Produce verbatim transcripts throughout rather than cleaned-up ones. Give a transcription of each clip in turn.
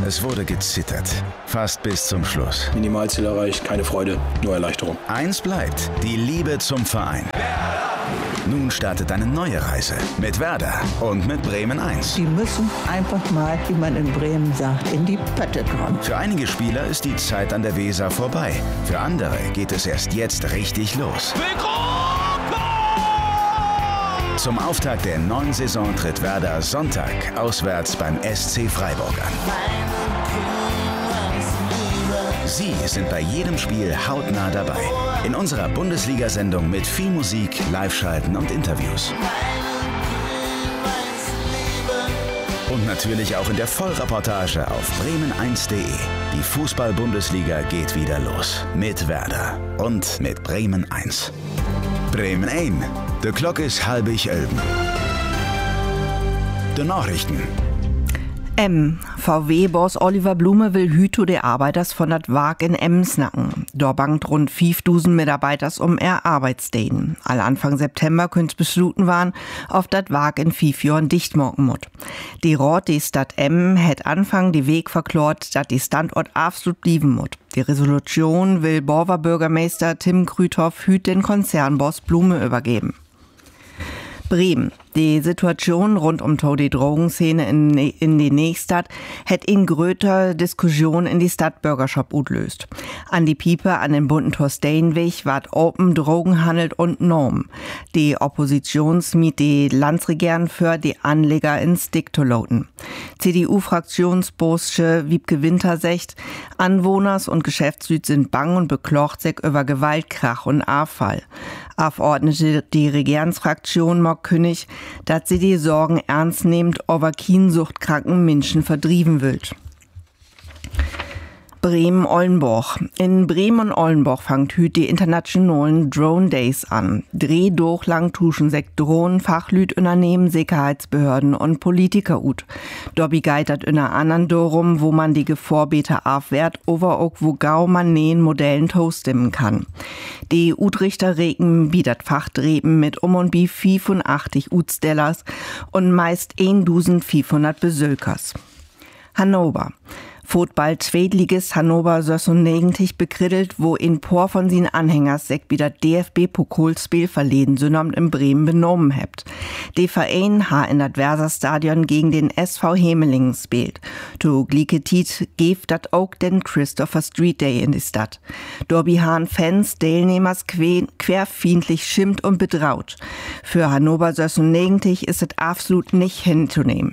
Es wurde gezittert. Fast bis zum Schluss. Minimalziel erreicht, keine Freude, nur Erleichterung. Eins bleibt: die Liebe zum Verein. Nun startet eine neue Reise mit Werder und mit Bremen eins. Die müssen einfach mal, wie man in Bremen sagt, in die Pötte kommen. Für einige Spieler ist die Zeit an der Weser vorbei. Für andere geht es erst jetzt richtig los. Zum Auftakt der neuen Saison tritt Werder Sonntag auswärts beim S C Freiburg an. Sie sind bei jedem Spiel hautnah dabei. In unserer Bundesliga-Sendung mit viel Musik, Live-Schalten und Interviews. Und natürlich auch in der Vollreportage auf bremen eins punkt de. Die Fußball-Bundesliga geht wieder los. Mit Werder und mit Bremen eins. Bremen eins. De Klok is halbig elben. De Nachrichten. M. V W-Boss Oliver Blume will Hüto der Arbeiters von dat Wag in Emmen snacken. Da bangt rund fünftausend Mitarbeiters um er Arbeitsdeen. All Anfang September könnt's beschluten waren, auf dat Wag in fünf Jahren dicht morgen mut. Die Rat, die Stadt Emmen, hätt Anfang die Weg verklort, dat die Standort absolut blieben mut. Die Resolution will Borver Bürgermeister Tim Krüthoff Hüt den Konzernboss Blume übergeben. Bremen. Die Situation rund um die Drogenszene in, in die Nächstadt hätt in gröter Diskussion in die Stadtbürgerschaft utlöst. An die Piepe an den bunten Torsteinweg ward open Drogenhandel und Norm. Die Oppositionsmiet die Landsregierung für die Anleger ins Dick zu loten. C D U-Fraktionsbosche Wiebke Winter secht, Anwohners und Geschäftsleute sind bang und beklocht sich über Gewaltkrach und Affall. Abgeordnete die Regierungsfraktion mag König, dass sie die Sorgen ernst nehmend over kiensuchtkranken Menschen verdrieven will. Bremen-Ollenborg. In Bremen und Ollenborg fangt hüt die internationalen Drone Days an. Dreh durch lang tuschen sek Drohnen, Fachlüt Unternehmen, Sicherheitsbehörden und Politiker ut. Dobby geitert in einer anderen Dorum, wo man die Gevorbeter aufwehrt, over auch wo gau man nähen Modellen toastimmen kann. Die Utrichter regen bietet Fachdreben mit um und bi fünfundachtzig Utstellers und meist eintausendfünfhundert Besökers. Hannover. Football Zweitligist Hannover sechsundneunzig bekrittelt, wo in Por von sin Anhängers sek wieder D F B-Pokalspiel verleden synomt in Bremen benommen hebt. Die Verein ha in dat Weserstadion gegen den S V Hemelingen spielt. To Gliketit geft dat auch den Christopher Street Day in die Stadt. Dorbi han Fans, Teilnehmers querfiendlich schimmt und betraut. Für Hannover sechsundneunzig ist es absolut nicht hinzunehmen.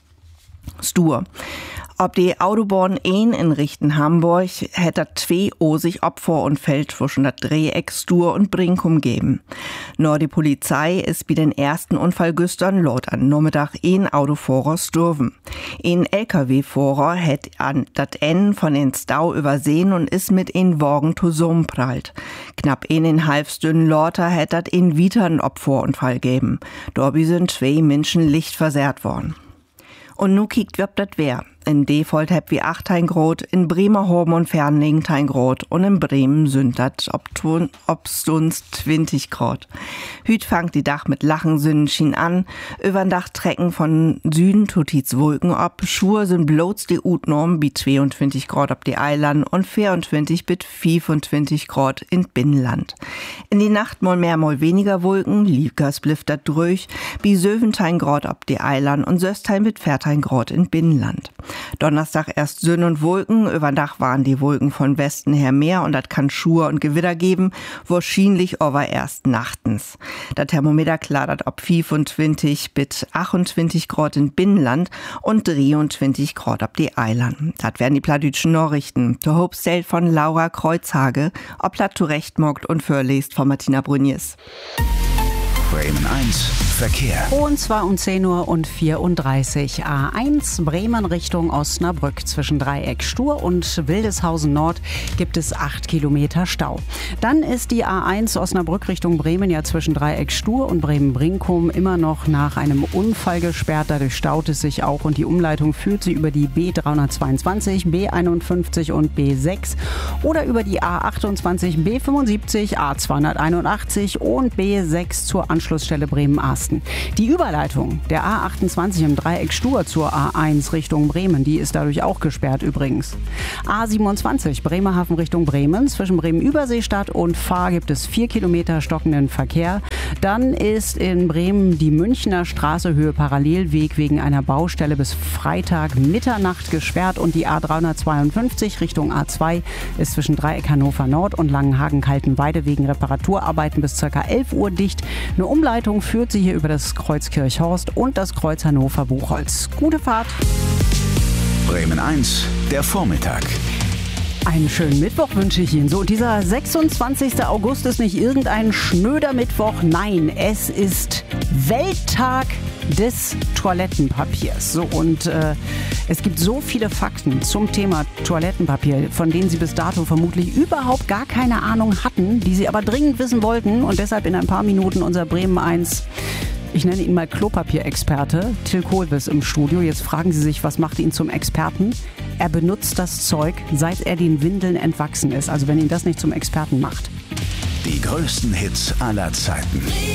Stur. Ob die Autobahn ein in Richtung Hamburg hätte zwei o sich Opfer und Feld zwischen der Dreieck Stur und Brinkum geben. Nur die Polizei ist bei den ersten Unfall gestern laut an Nachmittag ein Autofahrer sturven. Ein L K W-Fahrer hätt an dat Ende von den Stau übersehen und ist mit ein Wagen zusammenprallt. Knapp einen halb Stunden lauter hätt dat ein weiteren Opferunfall geben. Dabei sind zwei Menschen licht versehrt worden. Und nu kiekt wirb dat wer. In Default heb wie achtzehn Grad, in Bremerhaven und Fernlingen neun Grad und in Bremen sind dat obstuns zwanzig Grad. Hüt fangt die Dach mit Lachen Sonnenschein an, übern Dach trecken von Süden tutits Wolken ab, Schuhe sind bloß die Utnorm bi zweiundzwanzig Grad ab die Eiland und vierundzwanzig bis fünfundzwanzig Grad in Binnenland. In die Nacht mal mehr mal weniger Wolken, Liefgas blifft dat durch, bi siebzehn Grad ab die Eiland und sechzehn bis vierzehn Grad in Binnenland. Donnerstag erst Sonne und Wolken, übern Dach waren die Wolken von Westen her mehr und dat kann Schur und Gewitter geben, wahrscheinlich aber erst nachtens. Der Thermometer kladert ob fünfundzwanzig bis achtundzwanzig Grad in Binnenland und dreiundzwanzig Grad ab die Eiland. Dat wären die plattdütschen Nachrichten. Der Hobstel von Laura Kreuzhage, ob platt zurechtmockt und vorlest von Martina Brunies. Bremen eins Verkehr. Und zwar um zehn Uhr und vierunddreißig. A eins Bremen Richtung Osnabrück. Zwischen Dreieck Stur und Wildeshausen Nord gibt es acht Kilometer Stau. Dann ist die A eins Osnabrück Richtung Bremen ja zwischen Dreieck Stur und Bremen-Brinkum immer noch nach einem Unfall gesperrt. Dadurch staut es sich auch und die Umleitung führt sie über die B dreihundertzweiundzwanzig, B einundfünfzig und B sechs oder über die A achtundzwanzig, B fünfundsiebzig, A zweihunderteinundachtzig und B sechs zur Anschlussstelle Bremen-Ahsten. Die Überleitung der A achtundzwanzig im Dreieck Stur zur A eins Richtung Bremen, die ist dadurch auch gesperrt übrigens. A siebenundzwanzig Bremerhaven Richtung Bremen. Zwischen Bremen-Überseestadt und Fahr gibt es vier Kilometer stockenden Verkehr. Dann ist in Bremen die Münchner Straße Höhe Parallelweg wegen einer Baustelle bis Freitag Mitternacht gesperrt und die A dreihundertzweiundfünfzig Richtung A zwei ist zwischen Dreieck Hannover Nord und Langenhagen-Kaltenweide wegen Reparaturarbeiten bis ca. elf Uhr dicht. Eine Umleitung führt sie hier über das Kreuz Kirchhorst und das Kreuz Hannover-Buchholz. Gute Fahrt! Bremen eins, der Vormittag. Einen schönen Mittwoch wünsche ich Ihnen. So, dieser sechsundzwanzigster August ist nicht irgendein schnöder Mittwoch. Nein, es ist Welttag des Toilettenpapiers. So, und äh, es gibt so viele Fakten zum Thema Toilettenpapier, von denen Sie bis dato vermutlich überhaupt gar keine Ahnung hatten, die Sie aber dringend wissen wollten. Und deshalb in ein paar Minuten unser Bremen eins, ich nenne ihn mal Klopapierexperte, Till Kohlwiss im Studio. Jetzt fragen Sie sich, was macht ihn zum Experten? Er benutzt das Zeug, seit er den Windeln entwachsen ist. Also wenn ihn das nicht zum Experten macht. Die größten Hits aller Zeiten.